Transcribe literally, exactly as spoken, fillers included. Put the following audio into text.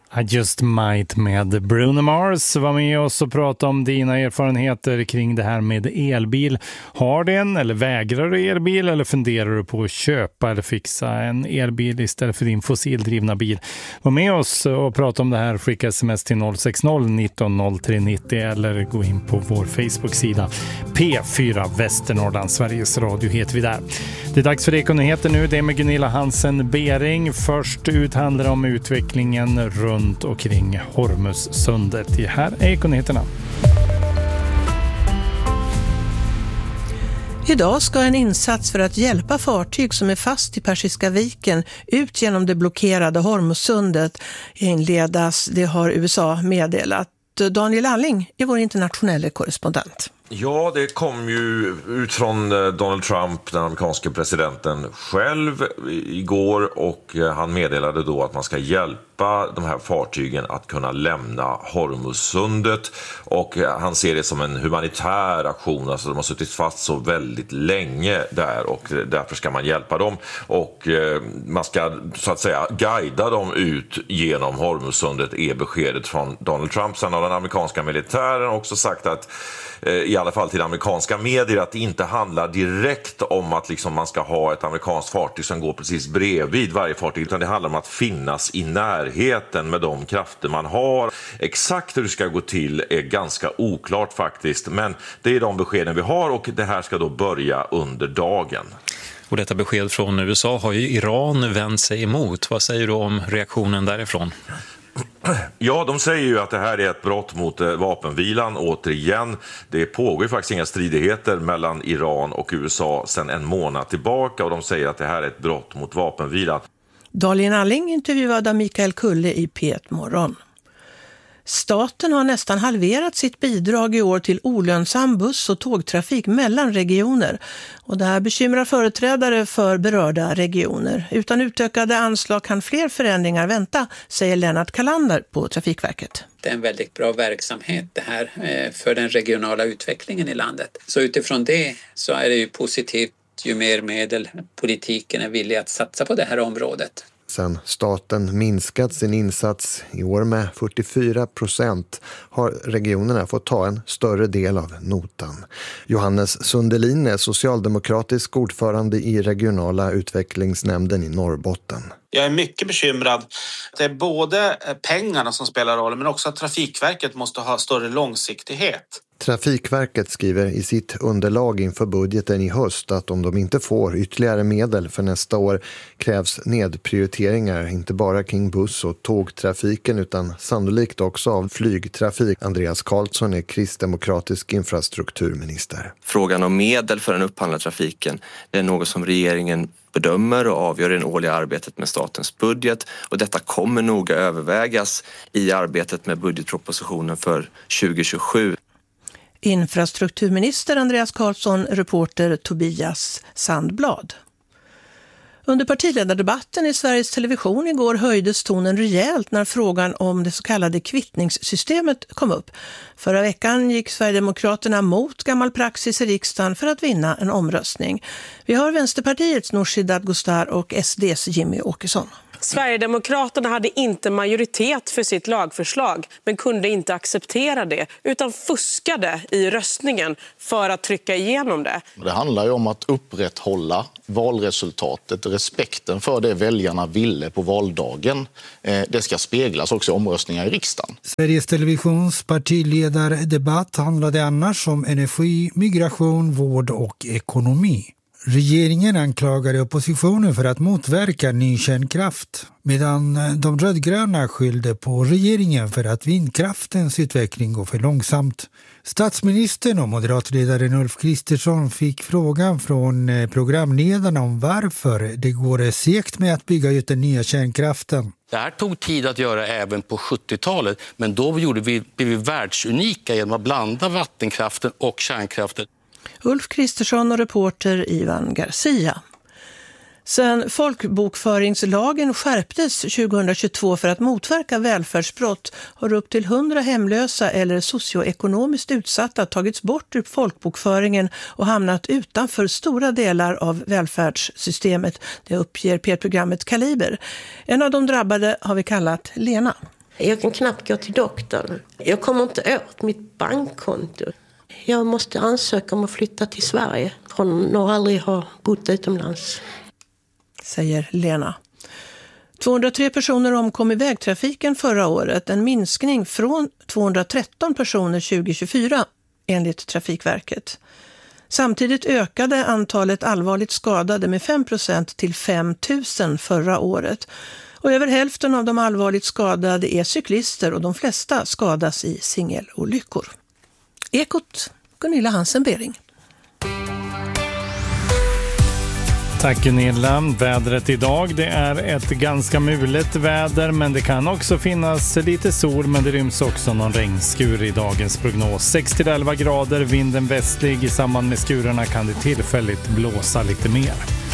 I just might med Bruno Mars. Var med oss och prata om dina erfarenheter kring det här med elbil. Har du en eller vägrar du elbil eller funderar du på att köpa eller fixa en elbil istället för din fossildrivna bil? Var med oss och prata om det här. Skicka sms till noll sex noll nitton noll tre nittio eller gå in på vår Facebook-sida. P fyra Västernorrland, Sveriges Radio heter vi där. Det är dags för Ekonyheter nu. Det är med Gunilla Hansen-Bering. Först ut handlar det om utvecklingen runt runt och kring Hormuzsundet. Det här är Ekonyheterna. Idag ska en insats för att hjälpa fartyg som är fast i Persiska viken ut genom det blockerade Hormuzsundet inledas. Det har U S A meddelat. Daniel Alling är vår internationella korrespondent. Ja, det kom ju ut från Donald Trump, den amerikanska presidenten själv igår, och han meddelade då att man ska hjälpa de här fartygen att kunna lämna Hormuzsundet, och han ser det som en humanitär aktion, alltså de har suttit fast så väldigt länge där och därför ska man hjälpa dem, och man ska så att säga guida dem ut genom Hormuzsundet är beskedet från Donald Trump. Sen har den amerikanska militären också sagt att i alla fall till amerikanska medier att det inte handlar direkt om att liksom man ska ha ett amerikanskt fartyg som går precis bredvid varje fartyg, utan det handlar om att finnas i närheten med de krafter man har. Exakt hur det ska gå till är ganska oklart faktiskt, men det är de beskeden vi har och det här ska då börja under dagen. Och detta besked från U S A har ju Iran vänt sig emot. Vad säger du om reaktionen därifrån? Ja, de säger ju att det här är ett brott mot eh, vapenvilan återigen. Det pågår ju faktiskt inga stridigheter mellan Iran och U S A sedan en månad tillbaka, och de säger att det här är ett brott mot vapenvilan. Daniel Alling intervjuade av Mikael Kulle i P ett Morgon. Staten har nästan halverat sitt bidrag i år till olönsam buss- och tågtrafik mellan regioner. Och det här bekymrar företrädare för berörda regioner. Utan utökade anslag kan fler förändringar vänta, säger Lennart Kalander på Trafikverket. Det är en väldigt bra verksamhet det här för den regionala utvecklingen i landet. Så utifrån det så är det ju positivt ju mer medel politiken är villig att satsa på det här området. Sen staten minskat sin insats i år med fyrtiofyra procent har regionerna fått ta en större del av notan. Johannes Sundelin är socialdemokratisk ordförande i regionala utvecklingsnämnden i Norrbotten. Jag är mycket bekymrad. Det är både pengarna som spelar roll, men också att Trafikverket måste ha större långsiktighet. Trafikverket skriver i sitt underlag inför budgeten i höst att om de inte får ytterligare medel för nästa år krävs nedprioriteringar inte bara kring buss- och tågtrafiken utan sannolikt också av flygtrafik. Andreas Karlsson är kristdemokratisk infrastrukturminister. Frågan om medel för den upphandlade trafiken det är något som regeringen bedömer och avgör i det årliga arbetet med statens budget, och detta kommer noga övervägas i arbetet med budgetpropositionen för tjugo tjugosju. Infrastrukturminister Andreas Karlsson, reporter Tobias Sandblad. Under partiledardebatten i Sveriges Television igår höjdes tonen rejält när frågan om det så kallade kvittningssystemet kom upp. Förra veckan gick Sverigedemokraterna mot gammal praxis i riksdagen för att vinna en omröstning. Vi har Vänsterpartiets Nooshi Dadgostar och S D:s Jimmy Åkesson. Sverigedemokraterna hade inte majoritet för sitt lagförslag men kunde inte acceptera det utan fuskade i röstningen för att trycka igenom det. Det handlar ju om att upprätthålla valresultatet, respekten för det väljarna ville på valdagen. Det ska speglas också i omröstningar i riksdagen. Sveriges Televisions partiledardebatt handlade annars om energi, migration, vård och ekonomi. Regeringen anklagade oppositionen för att motverka ny kärnkraft, medan de rödgröna skyllde på regeringen för att vindkraftens utveckling går för långsamt. Statsministern och moderatledaren Ulf Kristersson fick frågan från programledarna om varför det går segt med att bygga ut den nya kärnkraften. Det här tog tid att göra även på sjuttiotalet, men då gjorde vi, blev vi världsunika genom att blanda vattenkraften och kärnkraften. Ulf Kristersson och reporter Ivan Garcia. Sen folkbokföringslagen skärptes tjugohundratjugotvå för att motverka välfärdsbrott har upp till hundra hemlösa eller socioekonomiskt utsatta tagits bort ur folkbokföringen och hamnat utanför stora delar av välfärdssystemet. Det uppger P ett-programmet Kaliber. En av de drabbade har vi kallat Lena. Jag kan knappt gå till doktorn. Jag kommer inte åt mitt bankkonto. Jag måste ansöka om att flytta till Sverige från att aldrig ha bott utomlands. Säger Lena. tvåhundratre personer omkom i vägtrafiken förra året. En minskning från tvåhundratretton personer tjugohundratjugofyra enligt Trafikverket. Samtidigt ökade antalet allvarligt skadade med fem procent till fem tusen förra året. Och över hälften av de allvarligt skadade är cyklister och de flesta skadas i singelolyckor. Ekot, Gunilla Hansen-Bering. Tack Gunilla. Vädret idag, det är ett ganska mulet väder, men det kan också finnas lite sol, men det ryms också någon regnskur i dagens prognos. sex till elva grader, vinden västlig. I samband med skurarna kan det tillfälligt blåsa lite mer.